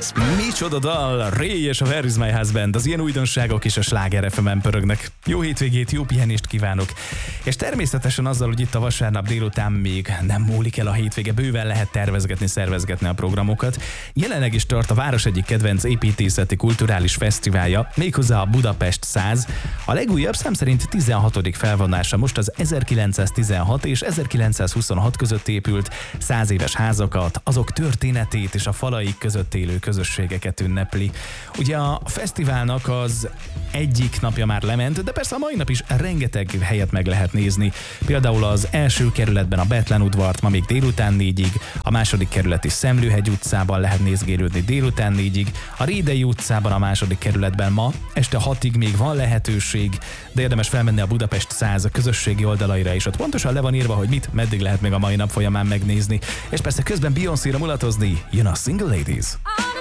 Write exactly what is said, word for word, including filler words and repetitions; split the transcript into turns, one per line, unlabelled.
Micsoda dal, Ray és a Where is my husband, az ilyen újdonságok is a Sláger ef emen pörögnek. Jó hétvégét, jó pihenést kívánok. És természetesen azzal, hogy itt a vasárnap délután még nem múlik el a hétvége, bőven lehet tervezgetni, szervezgetni a programokat. Jelenleg is tart a város egyik kedvenc építészeti kulturális fesztiválja, méghozzá a Budapest száz. A legújabb szám szerint tizenhatodik felvonása most az ezerkilencszáztizenhat és ezerkilencszázhuszonhat között épült száz éves házakat, azok történetét és a falaik között élő közösségeket ünnepli. Ugye a fesztiválnak az egyik napja már lement, de persze a mai nap is rengeteg helyet meg lehet nézni. Például az első kerületben a Bethlen udvart ma még délután négyig, a második kerületi Szemlőhegy utcában lehet nézgélődni délután négyig, a Rédei utcában a második kerületben ma este hatig még van lehetőség, de érdemes felmenni a Budapest száz a közösségi oldalaira is, ott pontosan le van írva, hogy mit, meddig lehet még a mai nap folyamán megnézni. És persze közben Beyoncé-ra mulatozni, jön a Single Ladies.